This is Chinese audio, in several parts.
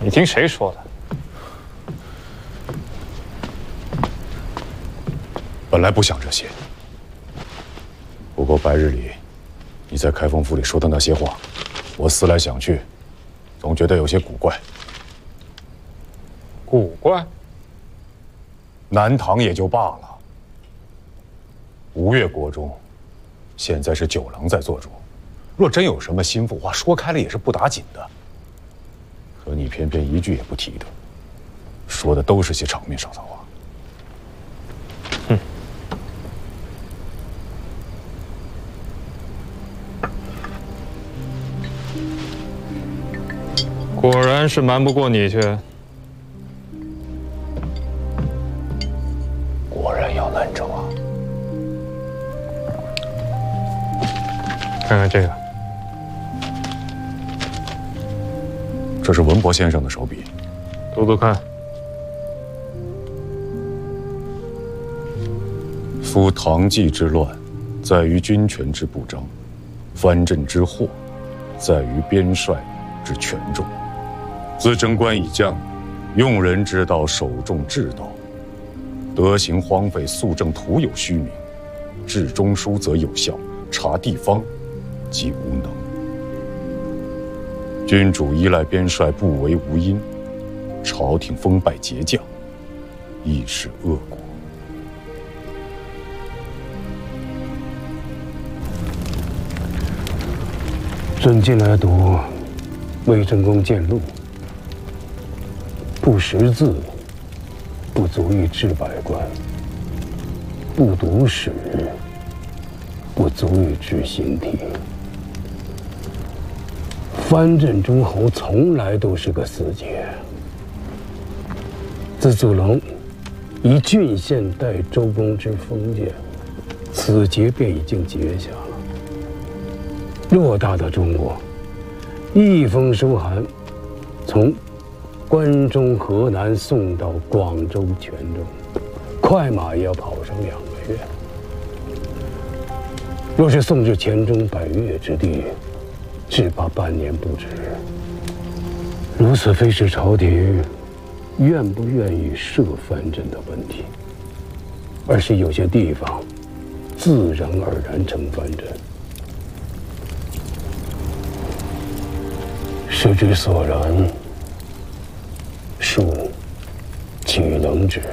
你听谁说的？ 本来不想这些，不过白日里你在开封府里说的那些话，我思来想去，总觉得有些古怪。 古怪？ 南唐也就罢了，吴越国中，现在是九郎在做主，若真有什么心腹话，说开了也是不打紧的。可你偏偏一句也不提的，说的都是些场面上的话。 哼。果然是瞒不过你去。 果然要难着我。 看看这个， 这是文博先生的手笔。 读读看。 夫唐纪之乱，在于军权之不彰；藩镇之祸，在于边帅之权重。自贞观以降，用人之道，守重治道。德行荒废，肃正徒有虚名；治中枢则有效，察地方即无能。君主依赖边帅，不为无因；朝廷封拜节将，亦是恶果。 朕近来读魏正公见录，不识字，不足以治百官；不读史，不足以治形体。藩镇诸侯从来都是个死结。自祖龙以郡县代周公之封建，此结便已经结下了。偌大的中国，一封书函从关中、河南送到广州、泉州，快马也要跑上2个月。若是送至黔中、百越之地，只怕半年不止。如此非是朝廷愿不愿意设藩镇的问题，而是有些地方自然而然成藩镇。时之所然，庶岂能止？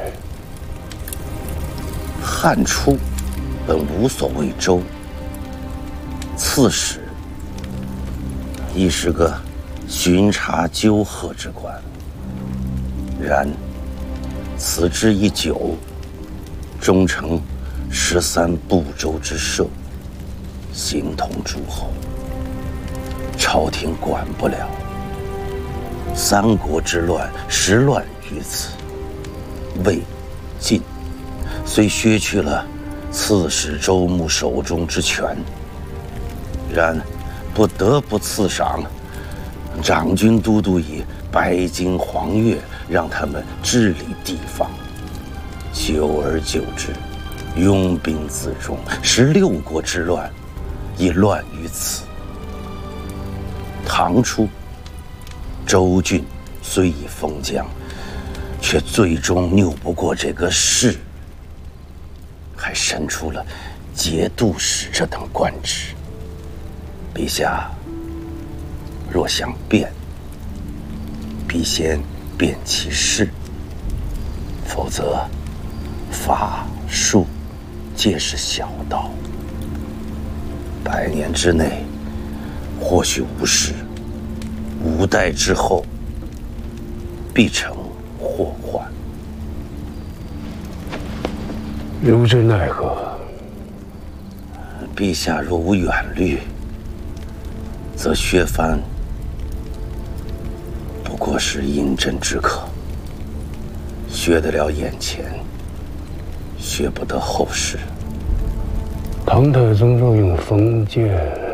汉初本无所谓州，刺史亦是个巡查纠贺之官。然此之已久，终成13部州之社，形同诸侯，朝廷管不了。三国之乱实乱于此。魏、晋虽削去了刺史州牧手中之权，然不得不赐赏长军都督以白金黄钺，让他们治理地方。久而久之，拥兵自重，16国之乱亦乱于此。唐初，州郡虽已封疆，却最终拗不过这个士，还伸出了节度使这等官职。陛下若想变，必先变其事，否则法术皆是小道。100年之内，或许无事，5代之后，必成祸患。 如之奈何？ 陛下若无远虑，则削藩不过是饮鸩止渴，削得了眼前，削不得后世。 唐太宗若用封建，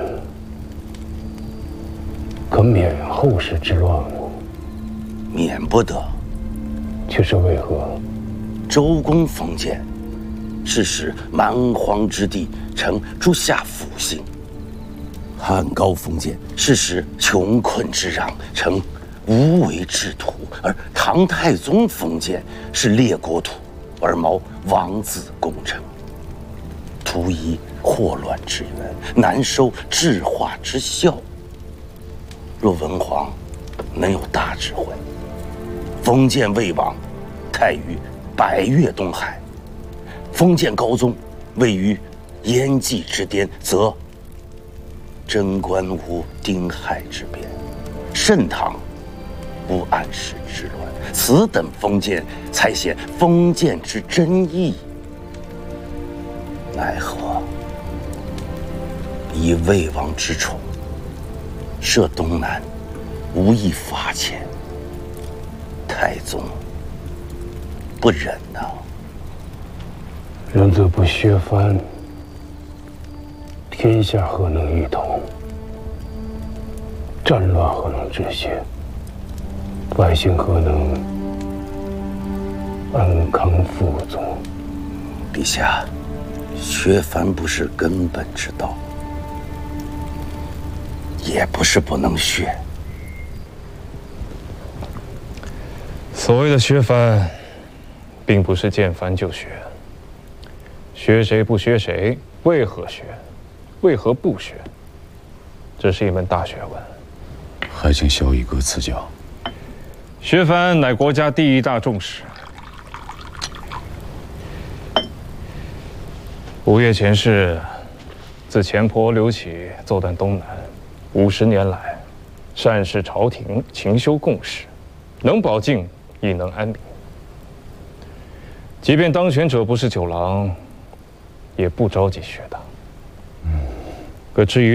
可免后世之乱乎？ 免不得。 却是为何？ 周公封建，是使蛮荒之地成诸夏府姓；汉高封建，是使穷困之壤成无为之徒，而唐太宗封建是列国土，而毛王子攻城，图以祸乱之源，难收治化之效。若文皇能有大智慧，封建魏王太于百越东海，封建高宗位于燕蓟之巅，则贞观无丁亥之变，盛唐无安史之乱，此等封建才显封建之真意。奈何以魏王之宠，摄东南，无一法遣，太宗不忍呐。 人则不削藩，天下何能一统？战乱何能止歇？百姓何能安康富足？ 陛下，削藩不是根本之道，也不是不能削。 所谓的削藩，并不是见藩就削。削谁不削谁？为何削？为何不削？这是一门大学问。 还请萧夷哥赐教。 削藩乃国家第一大重视。吴越前世，自前婆刘启奏断东南50年来，善事朝廷，勤修贡事，能保境，亦能安民。即便当权者不是九郎，也不着急削党。可至于